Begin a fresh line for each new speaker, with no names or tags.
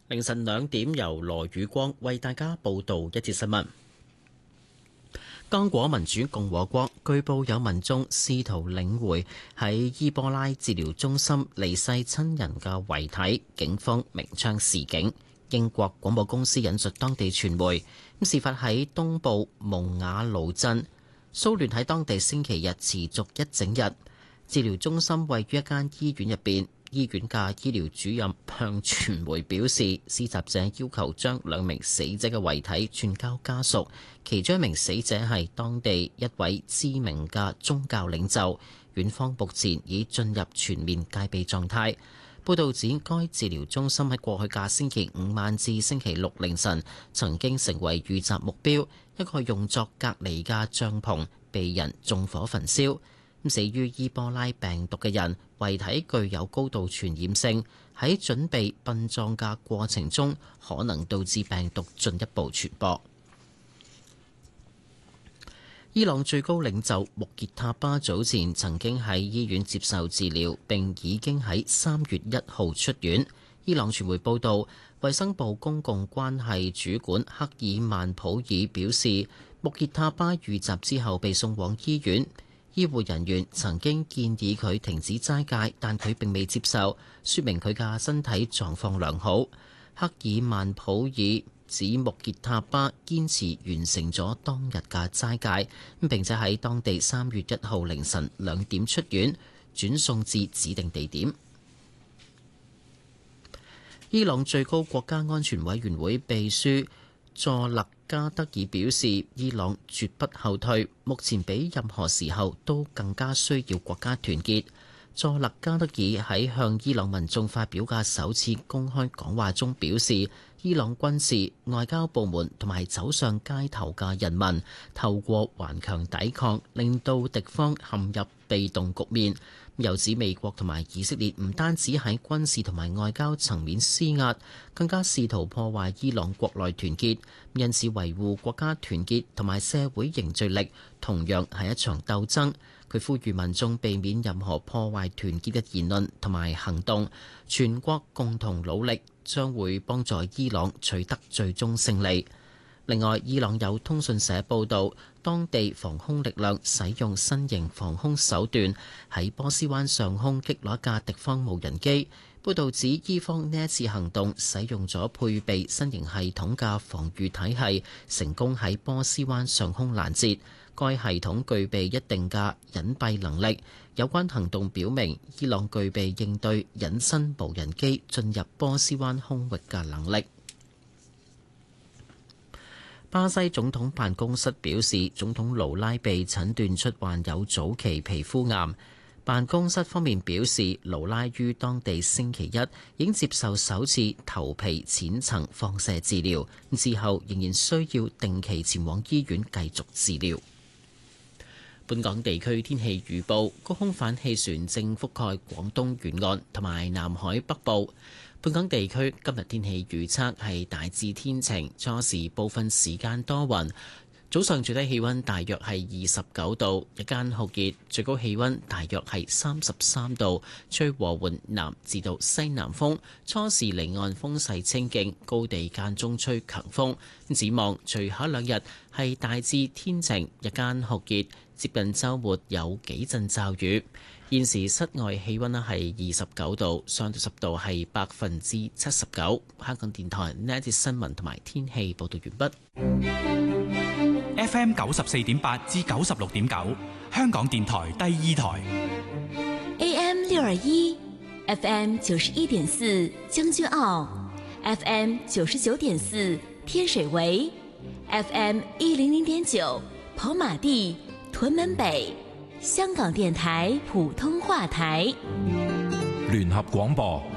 凌晨2點，由羅宇光為大家報道一節新聞。剛果民主共和國據報有民眾試圖領回喺伊波拉治療中心離世親人嘅遺體，警方鳴槍示警。英國廣播公司引述當地傳媒，事發喺東部蒙瓦盧鎮，騷亂喺當地星期日持續一整日。治療中心位於一間醫院入邊。醫院嘅醫療主任向傳媒表示，施襲者要求將2名死者嘅遺體轉交家屬，其中一名死者係當地一位知名嘅宗教領袖。院方目前已進入全面戒備狀態。報導指，該治療中心喺過去嘅星期5晚至星期6凌晨曾經成為遇襲目標，一個用作隔離嘅帳篷被人縱火焚燒。死於伊波拉病毒嘅人遺體具有高度傳染性，喺準備殯葬嘅過程中可能導致病毒進一步傳播。伊朗最高領袖穆傑塔巴早前曾經喺醫院接受治療，並已經喺3月1號出院。伊朗傳媒報道，衛生部公共關係主管克爾曼普爾表示，穆傑塔巴遇襲之後被送往醫院。醫護人員曾經建議佢停止齋戒，但佢並未接受，說明佢嘅身體狀況良好。克爾曼普爾指穆傑塔巴堅持完成咗當日嘅齋戒，並且喺當地3月1號凌晨2點出院，轉送至指定地點。伊朗最高國家安全委員會秘書佐勒加德爾表示，伊朗絕不後退，目前比任何時候都更加需要國家團結。佐勒加德爾喺向伊朗民眾發表嘅首次公開講話中表示，伊朗軍事、外交部門同埋走上街頭嘅人民，透過頑強抵抗，令到敵方陷入被動局面。又指美國同埋以色列唔單止喺軍事同埋外交層面施壓，更加試圖破壞伊朗國內團結，因此維護國家團結同埋社會凝聚力同樣係一場鬥爭。佢呼籲民眾避免任何破壞團結嘅言論同埋行動，全國共同努力將會幫助伊朗取得最終勝利。另外，伊朗有通訊社報導，當地防空力量使用新型防空手段喺波斯灣上空擊落一架敵方無人機。報導指，伊方呢一次行動使用咗配備新型系統嘅防禦體系，成功喺波斯灣上空攔截。該系統具備一定嘅隱蔽能力。有關行動表明，伊朗具備應對隱身無人機進入波斯灣空域嘅能力。巴西總統辦公室表示，總統盧拉被診斷出患有早期皮膚癌。辦公室方面表示，盧拉於當地星期一已經接受首次頭皮淺層放射治療，之後仍然需要定期前往醫院繼續治療。本港地區天氣預報，高空反氣旋正覆蓋廣東沿岸同埋南海北部。本港地區今日天氣預測係大致天晴，初時部分時間多雲，早上最低氣溫大約係29度，日間酷熱，最高氣溫大約係33度，吹和緩南至到西南風，初時離岸風勢清勁，高地間中吹強風。展望隨後兩日係大致天晴，日間酷熱，接近週末有幾陣驟雨。現時室外氣溫係29度，相對濕度係79%。香港電台呢一節新聞同埋天氣報道完畢。
FM 94.8至96.9，香港電台第二台。
AM 621 FM 91.4將軍澳 FM 99.4天水圍 FM 100.9跑馬地屯門北，香港電台普通話台。
聯合廣播